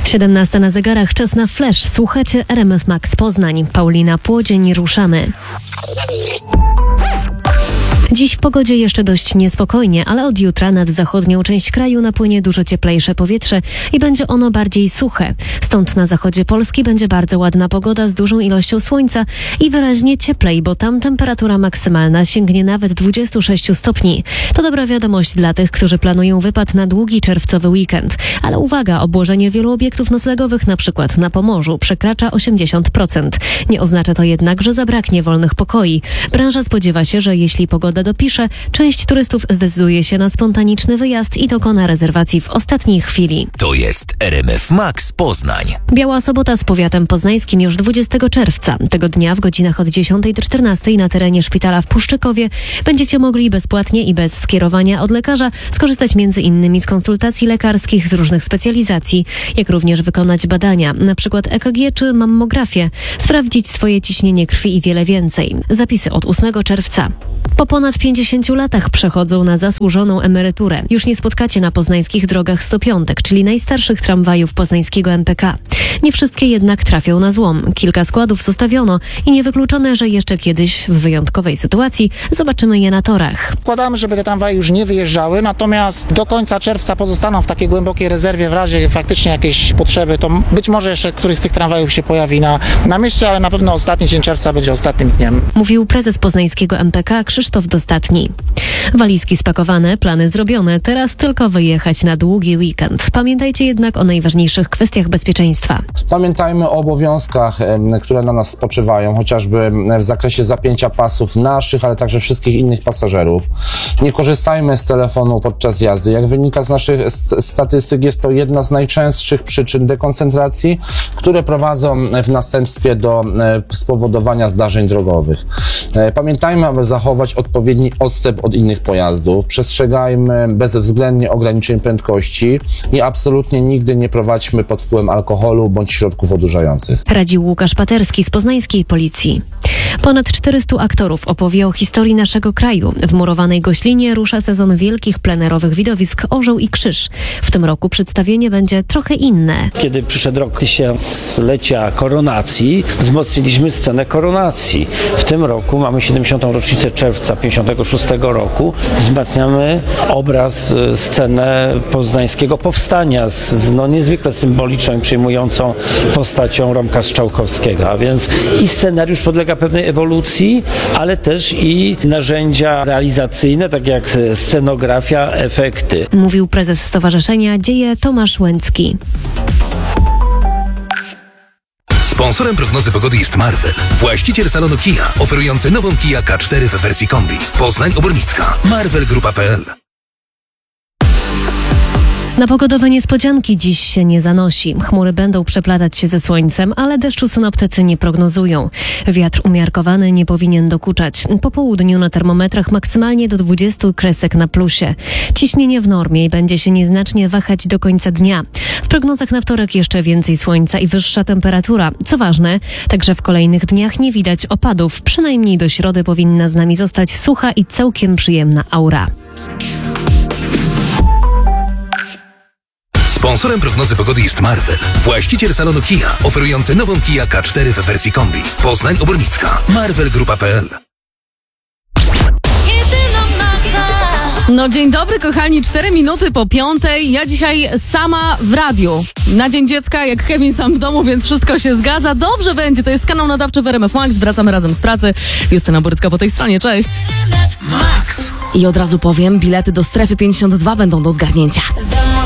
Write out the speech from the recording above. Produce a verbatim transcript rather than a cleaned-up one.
siedemnasta na zegarach, czas na flash. Słuchacie R M F Max Poznań. Paulina Płodzień, ruszamy. Dziś w pogodzie jeszcze dość niespokojnie, ale od jutra nad zachodnią część kraju napłynie dużo cieplejsze powietrze i będzie ono bardziej suche. Stąd na zachodzie Polski będzie bardzo ładna pogoda z dużą ilością słońca i wyraźnie cieplej, bo tam temperatura maksymalna sięgnie nawet dwudziestu sześciu stopni. To dobra wiadomość dla tych, którzy planują wypad na długi czerwcowy weekend. Ale uwaga, obłożenie wielu obiektów noclegowych, na przykład na Pomorzu, przekracza osiemdziesiąt procent. Nie oznacza to jednak, że zabraknie wolnych pokoi. Branża spodziewa się, że jeśli pogoda dopisze, część turystów zdecyduje się na spontaniczny wyjazd i dokona rezerwacji w ostatniej chwili. To jest R M F Max Poznań. Biała sobota z powiatem poznańskim już dwudziestego czerwca. Tego dnia w godzinach od dziesiątej do czternastej na terenie szpitala w Puszczykowie będziecie mogli bezpłatnie i bez skierowania od lekarza skorzystać między innymi z konsultacji lekarskich z różnych specjalizacji, jak również wykonać badania, na przykład E K G czy mammografię, sprawdzić swoje ciśnienie krwi i wiele więcej. Zapisy od ósmego czerwca. Po ponad pięćdziesięciu latach przechodzą na zasłużoną emeryturę. Już nie spotkacie na poznańskich drogach sto pięć, czyli najstarszych tramwajów poznańskiego M P K. Nie wszystkie jednak trafią na złom. Kilka składów zostawiono i niewykluczone, że jeszcze kiedyś w wyjątkowej sytuacji zobaczymy je na torach. Składamy, żeby te tramwaje już nie wyjeżdżały, natomiast do końca czerwca pozostaną w takiej głębokiej rezerwie w razie faktycznie jakiejś potrzeby, to być może jeszcze któryś z tych tramwajów się pojawi na, na mieście, ale na pewno ostatni dzień czerwca będzie ostatnim dniem. Mówił prezes poznańskiego M P K Krzysztof Dostatni. Walizki spakowane, plany zrobione, teraz tylko wyjechać na długi weekend. Pamiętajcie jednak o najważniejszych kwestiach bezpieczeństwa. Pamiętajmy o obowiązkach, które na nas spoczywają, chociażby w zakresie zapięcia pasów naszych, ale także wszystkich innych pasażerów. Nie korzystajmy z telefonu podczas jazdy. Jak wynika z naszych statystyk, jest to jedna z najczęstszych przyczyn dekoncentracji, które prowadzą w następstwie do spowodowania zdarzeń drogowych. Pamiętajmy, aby zachować odpowiedni odstęp od innych pojazdów. Przestrzegajmy bezwzględnie ograniczeń prędkości i absolutnie nigdy nie prowadźmy pod wpływem alkoholu bądź środków odurzających. Radził Łukasz Paterski z poznańskiej policji. Ponad czterystu aktorów opowie o historii naszego kraju. W murowanej Goślinie rusza sezon wielkich plenerowych widowisk Orzeł i Krzyż. W tym roku przedstawienie będzie trochę inne. Kiedy przyszedł rok tysiąclecia koronacji, wzmocniliśmy scenę koronacji. W tym roku mamy siedemdziesiątą rocznicę czerwca pięćdziesiątego szóstego roku. Wzmacniamy obraz, scenę poznańskiego powstania z, z no, niezwykle symboliczną i przejmującą postacią Romka Strzałkowskiego. A więc i scenariusz podlega pewnej ewolucji, ale też i narzędzia realizacyjne, tak jak scenografia, efekty. Mówił prezes Stowarzyszenia Dzieje Tomasz Łęcki. Sponsorem prognozy pogody jest Marvel, właściciel salonu Kia, oferujący nową Kia K cztery w wersji kombi. Poznań Obornicka. Marvel Grupa kropka p l. Na pogodowe niespodzianki dziś się nie zanosi. Chmury będą przeplatać się ze słońcem, ale deszczu synoptycy nie prognozują. Wiatr umiarkowany nie powinien dokuczać. Po południu na termometrach maksymalnie do dwudziestu kresek na plusie. Ciśnienie w normie i będzie się nieznacznie wahać do końca dnia. W prognozach na wtorek jeszcze więcej słońca i wyższa temperatura. Co ważne, także w kolejnych dniach nie widać opadów. Przynajmniej do środy powinna z nami zostać sucha i całkiem przyjemna aura. Sponsorem prognozy pogody jest Marvel, właściciel salonu Kia, oferujący nową Kia K cztery w wersji kombi. Poznań Obornicka. Marvel Grupa kropka p l. No dzień dobry kochani, cztery minuty po piątej. Ja dzisiaj sama w radiu. Na Dzień Dziecka, jak Kevin sam w domu, więc wszystko się zgadza. Dobrze będzie, to jest kanał nadawczy w R M F Max. Wracamy razem z pracy. Justyna Borycka po tej stronie, cześć. Max. I od razu powiem, bilety do Strefy pięćdziesiąt dwa będą do zgarnięcia.